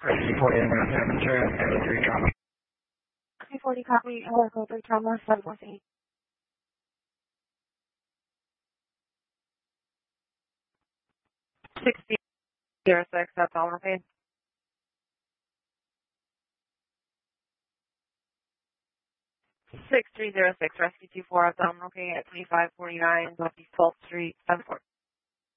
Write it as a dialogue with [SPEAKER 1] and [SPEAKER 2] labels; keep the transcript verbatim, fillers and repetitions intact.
[SPEAKER 1] Rescue forty, I'm going to send material, three trauma.
[SPEAKER 2] three forty copy, Oracle three trauma, seven one eight. sixty zero six, that's all we're paid. six three zero six, Rescue two four, abdominal pain at twenty-five forty-nine, Northeast twelfth Street, seven four.